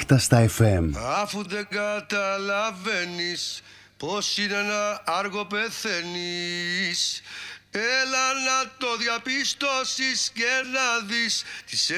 νύχτα στα FM. Αφού δεν καταλαβαίνεις πως είναι να άργο πεθαίνεις, έλα να το διαπιστώσεις και να δεις τις